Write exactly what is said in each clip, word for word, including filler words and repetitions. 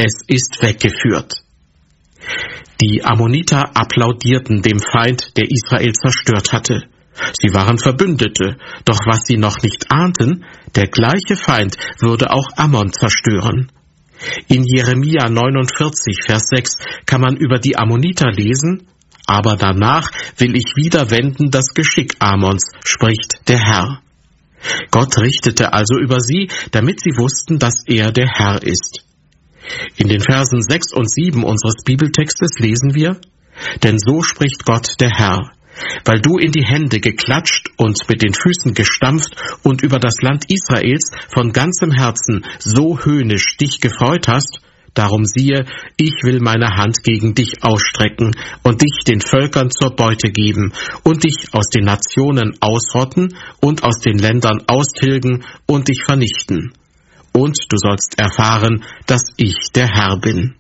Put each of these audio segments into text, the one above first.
es ist weggeführt. Die Ammoniter applaudierten dem Feind, der Israel zerstört hatte. Sie waren Verbündete, doch was sie noch nicht ahnten, der gleiche Feind würde auch Ammon zerstören. In Jeremia neunundvierzig, Vers sechs kann man über die Ammoniter lesen: Aber danach will ich wieder wenden das Geschick Ammons, spricht der Herr. Gott richtete also über sie, damit sie wussten, dass er der Herr ist. In den Versen sechs und sieben unseres Bibeltextes lesen wir: Denn so spricht Gott der Herr, weil du in die Hände geklatscht und mit den Füßen gestampft und über das Land Israels von ganzem Herzen so höhnisch dich gefreut hast, darum siehe, ich will meine Hand gegen dich ausstrecken und dich den Völkern zur Beute geben und dich aus den Nationen ausrotten und aus den Ländern austilgen und dich vernichten. Und du sollst erfahren, dass ich der Herr bin.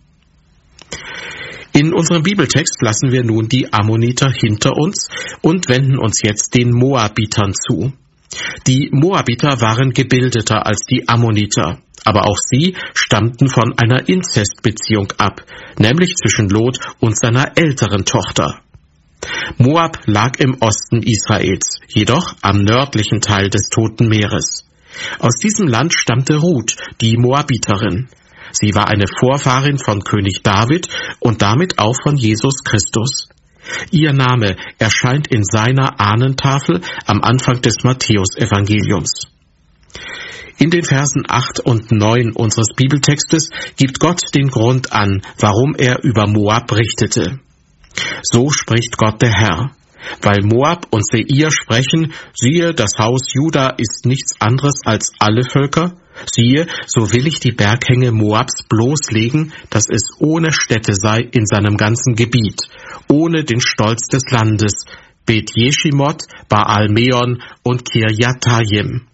In unserem Bibeltext lassen wir nun die Ammoniter hinter uns und wenden uns jetzt den Moabitern zu. Die Moabiter waren gebildeter als die Ammoniter, aber auch sie stammten von einer Inzestbeziehung ab, nämlich zwischen Lot und seiner älteren Tochter. Moab lag im Osten Israels, jedoch am nördlichen Teil des Toten Meeres. Aus diesem Land stammte Ruth, die Moabiterin. Sie war eine Vorfahrin von König David und damit auch von Jesus Christus. Ihr Name erscheint in seiner Ahnentafel am Anfang des Matthäus-Evangeliums. In den Versen acht und neun unseres Bibeltextes gibt Gott den Grund an, warum er über Moab richtete. So spricht Gott der Herr: Weil Moab und Seir sprechen, siehe, das Haus Juda ist nichts anderes als alle Völker, siehe, so will ich die Berghänge Moabs bloßlegen, dass es ohne Städte sei in seinem ganzen Gebiet, ohne den Stolz des Landes, Bet Jeshimot, Baal Meon und Kirjatayim.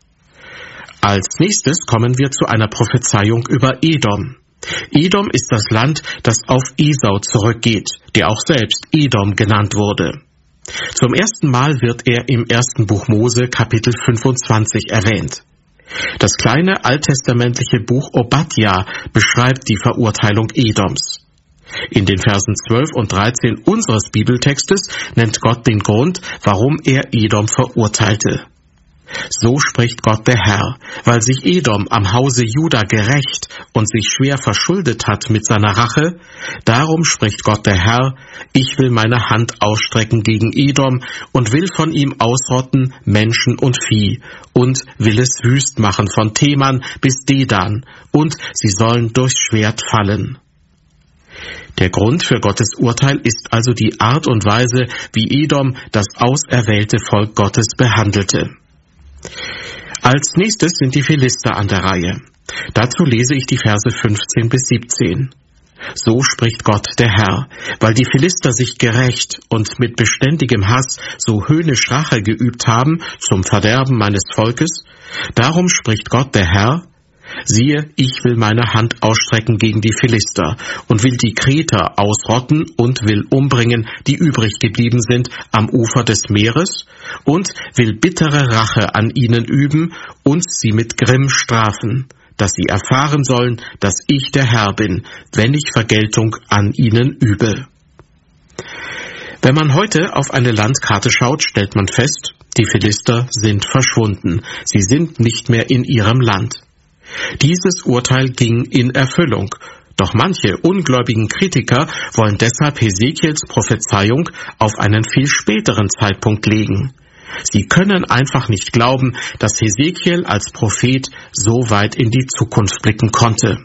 Als nächstes kommen wir zu einer Prophezeiung über Edom. Edom ist das Land, das auf Esau zurückgeht, der auch selbst Edom genannt wurde. Zum ersten Mal wird er im ersten Buch Mose, Kapitel fünfundzwanzig, erwähnt. Das kleine alttestamentliche Buch Obadja beschreibt die Verurteilung Edoms. In den Versen zwölf und dreizehn unseres Bibeltextes nennt Gott den Grund, warum er Edom verurteilte. So spricht Gott der Herr: Weil sich Edom am Hause Juda gerächt und sich schwer verschuldet hat mit seiner Rache, darum spricht Gott der Herr: Ich will meine Hand ausstrecken gegen Edom und will von ihm ausrotten Menschen und Vieh und will es wüst machen von Teman bis Dedan, und sie sollen durchs Schwert fallen. Der Grund für Gottes Urteil ist also die Art und Weise, wie Edom das auserwählte Volk Gottes behandelte. Als nächstes sind die Philister an der Reihe. Dazu lese ich die Verse fünfzehn bis siebzehn. So spricht Gott der Herr: Weil die Philister sich gerächt und mit beständigem Hass so höhnisch Rache geübt haben zum Verderben meines Volkes, darum spricht Gott der Herr: Siehe, ich will meine Hand ausstrecken gegen die Philister und will die Kreter ausrotten und will umbringen, die übrig geblieben sind am Ufer des Meeres, und will bittere Rache an ihnen üben und sie mit Grimm strafen, dass sie erfahren sollen, dass ich der Herr bin, wenn ich Vergeltung an ihnen übe. Wenn man heute auf eine Landkarte schaut, stellt man fest, die Philister sind verschwunden. Sie sind nicht mehr in ihrem Land. Dieses Urteil ging in Erfüllung, doch manche ungläubigen Kritiker wollen deshalb Hesekiels Prophezeiung auf einen viel späteren Zeitpunkt legen. Sie können einfach nicht glauben, dass Hesekiel als Prophet so weit in die Zukunft blicken konnte.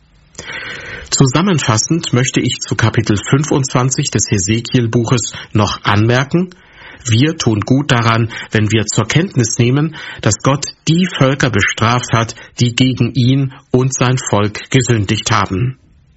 Zusammenfassend möchte ich zu Kapitel fünfundzwanzig des Hesekiel-Buches noch anmerken: Wir tun gut daran, wenn wir zur Kenntnis nehmen, dass Gott die Völker bestraft hat, die gegen ihn und sein Volk gesündigt haben.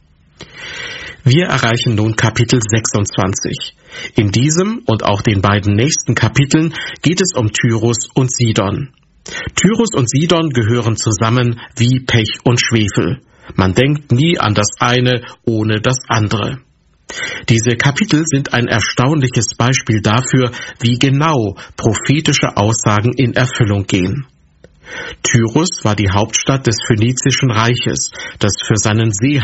Wir erreichen nun Kapitel sechsundzwanzig. In diesem und auch den beiden nächsten Kapiteln geht es um Tyrus und Sidon. Tyrus und Sidon gehören zusammen wie Pech und Schwefel. Man denkt nie an das eine ohne das andere. Diese Kapitel sind ein erstaunliches Beispiel dafür, wie genau prophetische Aussagen in Erfüllung gehen. Tyrus war die Hauptstadt des Phönizischen Reiches, das für seinen See